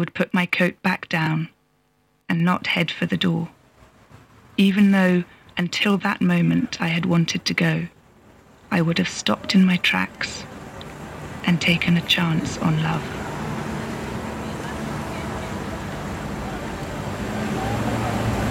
would put my coat back down and not head for the door, even though until that moment I had wanted to go. I would have stopped in my tracks and taken a chance on love.